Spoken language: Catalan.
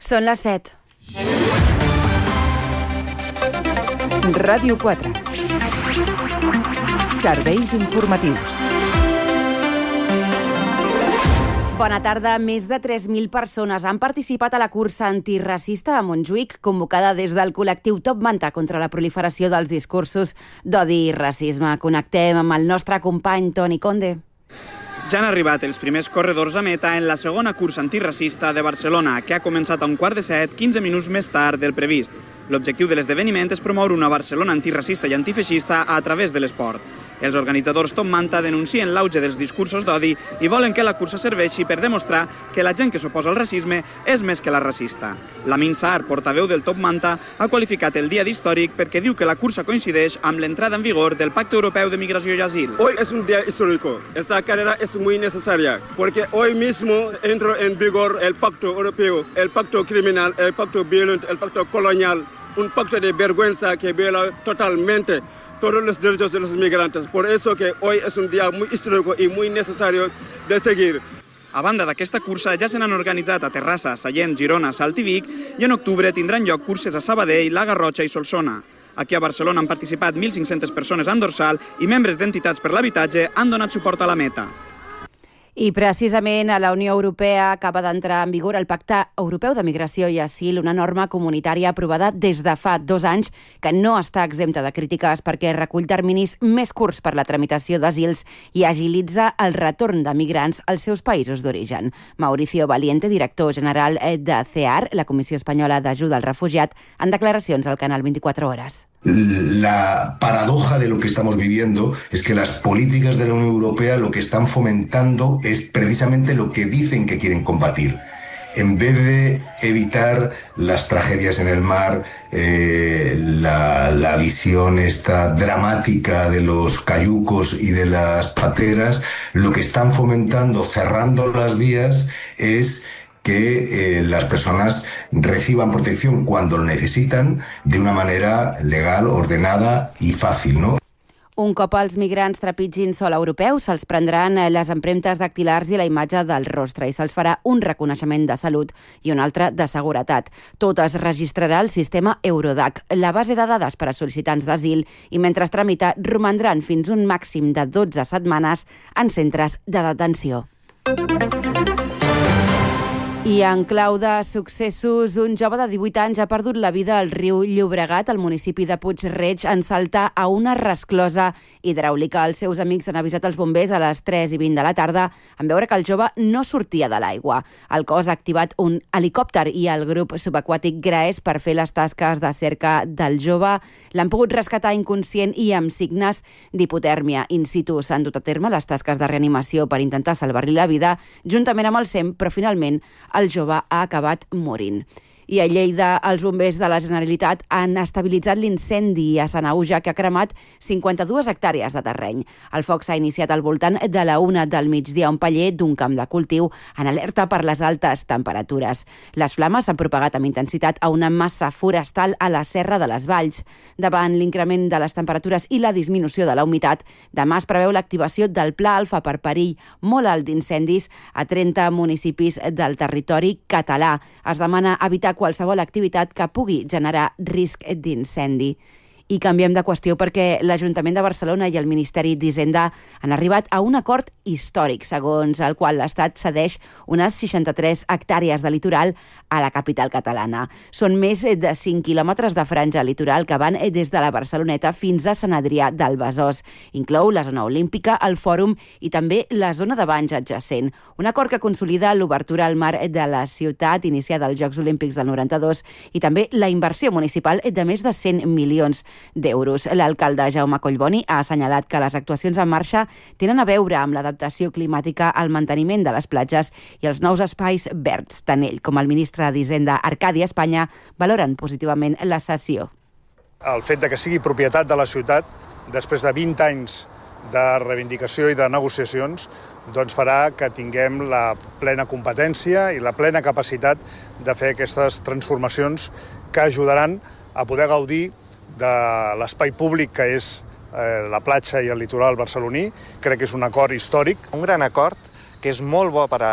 Són les 7. Ràdio 4. Serveis informatius. Bona tarda. Més de 3.000 persones han participat a la cursa antiracista a Montjuïc, convocada des del col·lectiu Top Manta contra la proliferació dels discursos d'odi i racisme. Connectem amb el nostre company Toni Conde. Ja han arribat els primers corredors a meta en la segona cursa antiracista de Barcelona, que ha començat a 7:15, 15 minuts més tard del previst. L'objectiu de l'esdeveniment és promoure una Barcelona antiracista i antifeixista a través de l'esport. Els organitzadors Top Manta denuncien l'auge dels discursos d'odi i volen que la cursa serveixi per demostrar que la gent que s'oposa al racisme és més que la racista. Lamin Saar, portaveu del Top Manta, ha qualificat el dia d'històric perquè diu que la cursa coincideix amb l'entrada en vigor del Pacte Europeu de Migració y Asil. Hoy es un día histórico. Esta carrera es muy necesaria porque hoy mismo entra en vigor el Pacto Europeo, el Pacto Criminal, el Pacto Violento, el Pacto Colonial, un pacto de vergüenza que viola totalmente todos los derechos de los migrantes. Por eso que hoy es un día muy histórico y muy necesario de seguir. A banda d'aquesta cursa, ja se n'han organitzat a Terrassa, Sallent, Girona, Salt i Vic, i en octubre tindran lloc curses a Sabadell, la Garrotxa i Solsona. Aquí a Barcelona han participat 1.500 persones en dorsal i membres d'entitats per l'habitatge han donat suport a la meta. I precisament a la Unió Europea acaba d'entrar en vigor el Pacte Europeu de Migració i Asil, una norma comunitària aprovada des de fa 2 anys que no està exempta de crítiques perquè recull terminis més curts per la tramitació d'asils i agilitza el retorn de migrants als seus països d'origen. Mauricio Valiente, director general de CEAR, la Comissió Espanyola d'Ajuda al Refugiat, en declaracions al canal 24 Hores. La paradoja de lo que estamos viviendo es que las políticas de la Unión Europea lo que están fomentando es precisamente lo que dicen que quieren combatir. En vez de evitar las tragedias en el mar, la visión esta dramática de los cayucos y de las pateras, lo que están fomentando, cerrando las vías, es que las personas reciban protección cuando lo necesitan de una manera legal, ordenada y fácil, ¿no? Un cop els migrants trepitgin sòl europeu, se'ls prendran les empremtes dactilars i la imatge del rostre i se'ls farà un reconeixement de salut i un altre de seguretat. Tot es registrarà al sistema Eurodac, la base de dades per a sol·licitants d'asil, i mentre es tramita romandran fins un màxim de 12 setmanes en centres de detenció. I en clau de successos, un jove de 18 anys ha perdut la vida al riu Llobregat, al municipi de Puig-reig, en saltar a una resclosa hidràulica. Els seus amics han avisat els bombers a les 3:20 de la tarda en veure que el jove no sortia de l'aigua. El cos ha activat un helicòpter i el grup subaquàtic Graes per fer les tasques de cerca del jove. L'han pogut rescatar inconscient i amb signes d'hipotèrmia. In situ s'han dut a terme les tasques de reanimació per intentar salvar-li la vida, juntament amb el SEM, però finalment el jove ha acabat morint. I a Lleida, els bombers de la Generalitat han estabilitzat l'incendi a Sanaüja, que ha cremat 52 hectàrees de terreny. El foc s'ha iniciat al voltant de la 1 del migdia a un paller d'un camp de cultiu en alerta per les altes temperatures. Les flames s'han propagat amb intensitat a una massa forestal a la Serra de les Valls. Davant l'increment de les temperatures i la disminució de la humitat, demà es preveu l'activació del Pla Alfa per perill molt alt d'incendis a 30 municipis del territori català. Es demana evitar qualsevol activitat que pugui generar risc d'incendi. I canviem de qüestió perquè l'Ajuntament de Barcelona i el Ministeri d'Hisenda han arribat a un acord històric, segons el qual l'Estat cedeix unes 63 hectàrees de litoral a la capital catalana. Són més de 5 quilòmetres de franja litoral que van des de la Barceloneta fins a Sant Adrià del Besòs. Inclou la zona olímpica, el fòrum i també la zona de banys adjacent. Un acord que consolida l'obertura al mar de la ciutat iniciada als Jocs Olímpics del 92 i també la inversió municipal de més de 100 milions d'euros. L'alcalde Jaume Collboni ha assenyalat que les actuacions en marxa tenen a veure amb l'adaptació climàtica, el manteniment de les platges i els nous espais verds. Tant ell com el ministre d'Hisenda, Arcadi Espanya, valoren positivament la cessió. El fet de que sigui propietat de la ciutat, després de 20 anys de reivindicació i de negociacions, doncs farà que tinguem la plena competència i la plena capacitat de fer aquestes transformacions que ajudaran a poder gaudir de l'espai públic que és la platja i el litoral barceloní. Crec que és un acord històric. Un gran acord que és molt bo per a